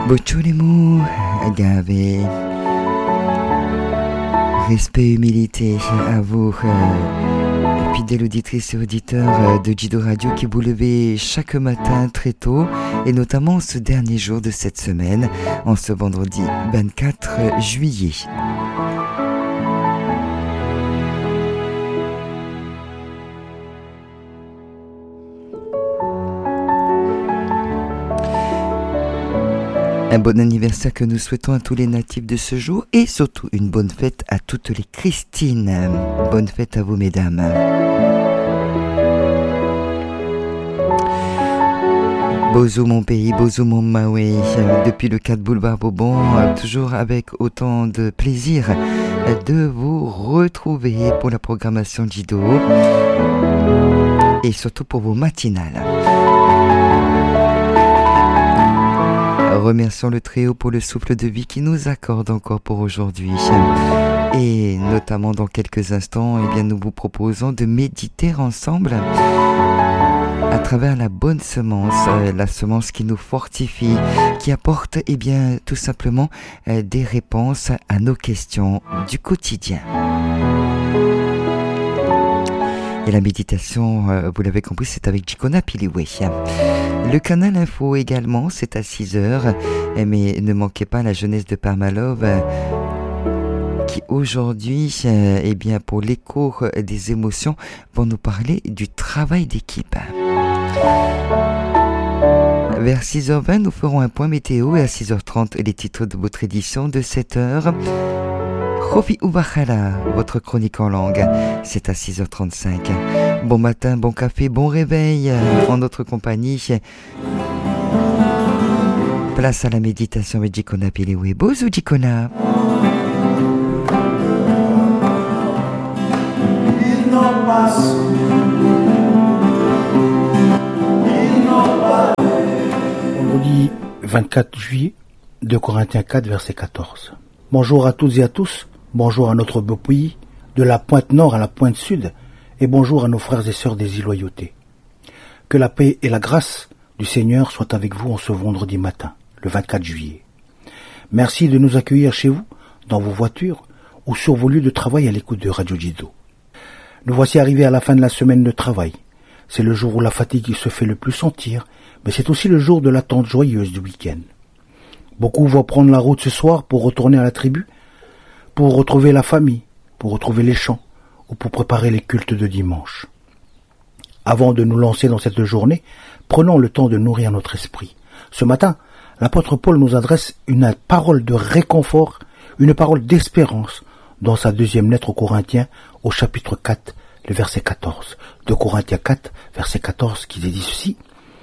Bochulemu, agave, respect, humilité à vous, fidèles auditrices et auditeurs de Jido Radio qui vous levez chaque matin très tôt et notamment ce dernier jour de cette semaine, en ce vendredi 24 juillet. Un bon anniversaire que nous souhaitons à tous les natifs de ce jour et surtout une bonne fête à toutes les Christines. Bonne fête à vous mesdames. Bozo mon pays, Bozo mon Maui, depuis le 4 boulevard Bourbon, toujours avec autant de plaisir de vous retrouver pour la programmation Jido et surtout pour vos matinales. Remercions le Très-Haut pour le souffle de vie qui nous accorde encore pour aujourd'hui. Et notamment dans quelques instants, eh bien, nous vous proposons de méditer ensemble à travers la bonne semence, la semence qui nous fortifie, qui apporte eh bien, tout simplement des réponses à nos questions du quotidien. Et la méditation, vous l'avez compris, c'est avec Jikona Piliwe. Le canal info également, c'est à 6h. Mais ne manquez pas la jeunesse de Parmalov qui aujourd'hui, eh bien, pour l'écho des émotions, vont nous parler du travail d'équipe. Vers 6h20, nous ferons un point météo et à 6h30, les titres de votre édition de 7h. Khofi Oubakhala, votre chronique en langue, c'est à 6h35. Bon matin, bon café, bon réveil en notre compagnie. Place à la méditation avec Jikona Pilewe. Bozo Jikona. Vendredi 24 juillet, 2 Corinthiens 4, verset 14. Bonjour à toutes et à tous. Bonjour à notre beau pays, de la pointe nord à la pointe sud, et bonjour à nos frères et sœurs des îles Loyauté. Que la paix et la grâce du Seigneur soient avec vous en ce vendredi matin, le 24 juillet. Merci de nous accueillir chez vous, dans vos voitures, ou sur vos lieux de travail à l'écoute de Radio Jido. Nous voici arrivés à la fin de la semaine de travail. C'est le jour où la fatigue se fait le plus sentir, mais c'est aussi le jour de l'attente joyeuse du week-end. Beaucoup vont prendre la route ce soir pour retourner à la tribu, pour retrouver la famille, pour retrouver les chants, ou pour préparer les cultes de dimanche. Avant de nous lancer dans cette journée, prenons le temps de nourrir notre esprit. Ce matin, l'apôtre Paul nous adresse une parole de réconfort, une parole d'espérance dans sa deuxième lettre aux Corinthiens, au chapitre 4, le verset 14. De Corinthiens 4, verset 14, qui dit ceci: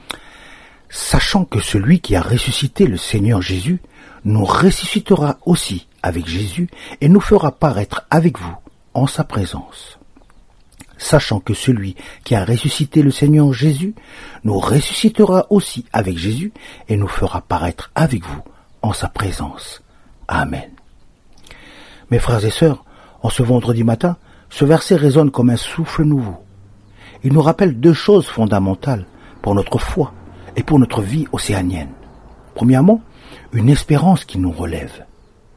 « Sachant que celui qui a ressuscité le Seigneur Jésus nous ressuscitera aussi avec Jésus et nous fera paraître avec vous en sa présence. » Sachant que celui qui a ressuscité le Seigneur Jésus nous ressuscitera aussi avec Jésus et nous fera paraître avec vous en sa présence. Amen. Mes frères et sœurs, en ce vendredi matin, ce verset résonne comme un souffle nouveau. Il nous rappelle deux choses fondamentales pour notre foi et pour notre vie océanienne. Premièrement, une espérance qui nous relève.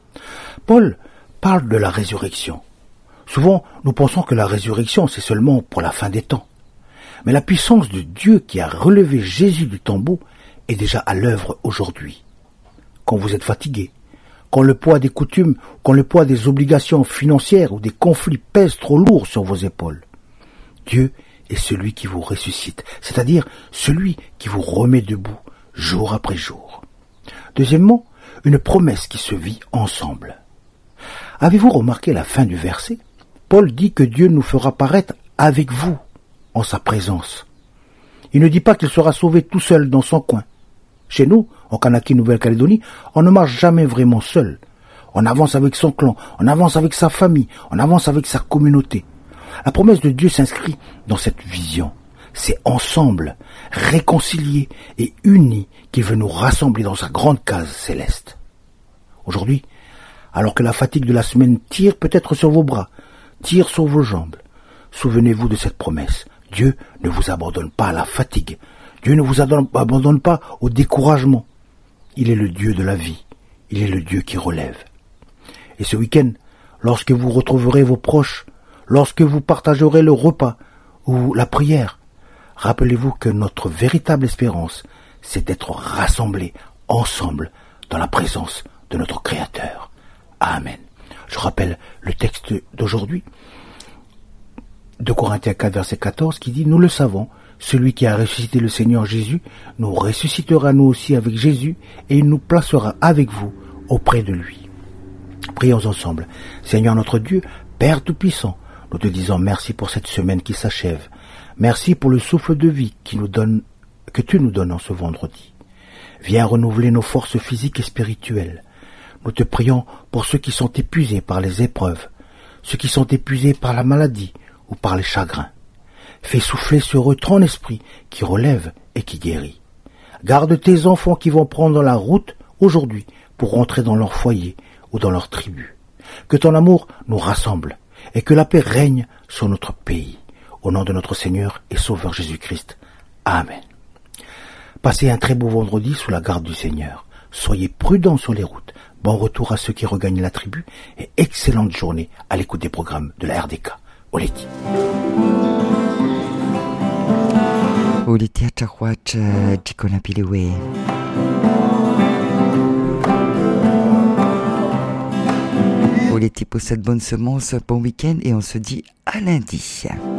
Paul parle de la résurrection. Souvent, nous pensons que la résurrection, c'est seulement pour la fin des temps. Mais la puissance de Dieu qui a relevé Jésus du tombeau est déjà à l'œuvre aujourd'hui. Quand vous êtes fatigué, quand le poids des coutumes, quand le poids des obligations financières ou des conflits pèse trop lourd sur vos épaules, Dieu est celui qui vous ressuscite, c'est-à-dire celui qui vous remet debout jour après jour. Deuxièmement, une promesse qui se vit ensemble. Avez-vous remarqué la fin du verset ? Paul dit que Dieu nous fera paraître avec vous, en sa présence. Il ne dit pas qu'il sera sauvé tout seul dans son coin. Chez nous, en Kanaki, Nouvelle-Calédonie, on ne marche jamais vraiment seul. On avance avec son clan, on avance avec sa famille, on avance avec sa communauté. La promesse de Dieu s'inscrit dans cette vision. C'est ensemble, réconciliés et unis qu'il veut nous rassembler dans sa grande case céleste. Aujourd'hui, alors que la fatigue de la semaine tire peut-être sur vos bras, tire sur vos jambes, souvenez-vous de cette promesse. Dieu ne vous abandonne pas à la fatigue. Dieu ne vous abandonne pas au découragement. il est le Dieu de la vie. Il est le Dieu qui relève. Et ce week-end, lorsque vous retrouverez vos proches, lorsque vous partagerez le repas ou la prière, rappelez-vous que notre véritable espérance, c'est d'être rassemblés ensemble dans la présence de notre Créateur. Amen. Je rappelle le texte d'aujourd'hui, de Corinthiens 4, verset 14, qui dit « Nous le savons, celui qui a ressuscité le Seigneur Jésus nous ressuscitera nous aussi avec Jésus et il nous placera avec vous auprès de lui. » Prions ensemble. Seigneur notre Dieu, Père Tout-Puissant, nous te disons merci pour cette semaine qui s'achève. Merci pour le souffle de vie que tu nous donnes en ce vendredi. Viens renouveler nos forces physiques et spirituelles. Nous te prions pour ceux qui sont épuisés par les épreuves, ceux qui sont épuisés par la maladie ou par les chagrins. Fais souffler sur eux ton esprit qui relève et qui guérit. Garde tes enfants qui vont prendre la route aujourd'hui pour rentrer dans leur foyer ou dans leur tribu. Que ton amour nous rassemble et que la paix règne sur notre pays. Au nom de notre Seigneur et Sauveur Jésus-Christ. Amen. Passez un très beau vendredi sous la garde du Seigneur. Soyez prudents sur les routes. Bon retour à ceux qui regagnent la tribu et excellente journée à l'écoute des programmes de la RDK. Oleti. Oleti Achawach Chikonapilewe. Oleti possède bonne semence, bon week-end et on se dit à lundi.